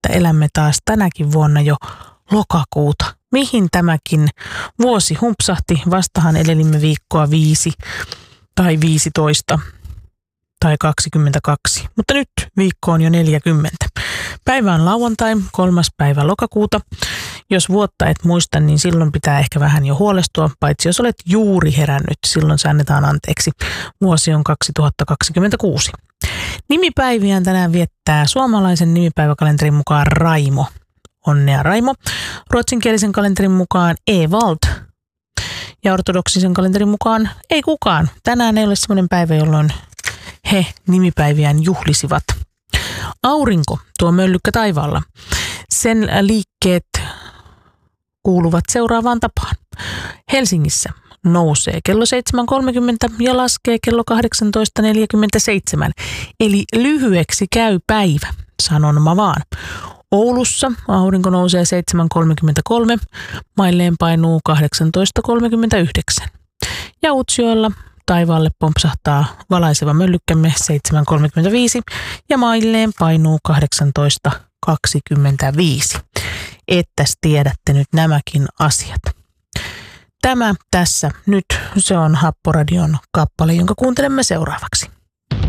että elämme taas tänäkin vuonna jo lokakuuta. Mihin tämäkin vuosi humpsahti? Vastahan elelimme viikkoa 5 tai 15 tai 22, mutta nyt viikko on jo 40. Päivä on lauantai, 3. päivä lokakuuta. Jos vuotta et muista, niin silloin pitää ehkä vähän jo huolestua, paitsi jos olet juuri herännyt, silloin se annetaan anteeksi. Vuosi on 2026. Nimipäiviään tänään viettää suomalaisen nimipäiväkalenterin mukaan Raimo. Onnea Raimo. Ruotsinkielisen kalenterin mukaan Evald. Ja ortodoksisen kalenterin mukaan ei kukaan. Tänään ei ole semmoinen päivä, jolloin he nimipäiviään juhlisivat. Aurinko, tuo möllykkä taivaalla. Sen liikkeet kuuluvat seuraavaan tapaan. Helsingissä nousee kello 7.30 ja laskee kello 18.47. Eli lyhyeksi käy päivä, sanon mä vaan. Oulussa aurinko nousee 7.33, mailleen painuu 18.39. Ja Utsjoella taivaalle pompsahtaa valaiseva möllykkämme 7.35 ja mailleen painuu 18.25. Ettäs tiedätte nyt nämäkin asiat. Tämä tässä nyt, se on Happoradion kappale, jonka kuuntelemme seuraavaksi.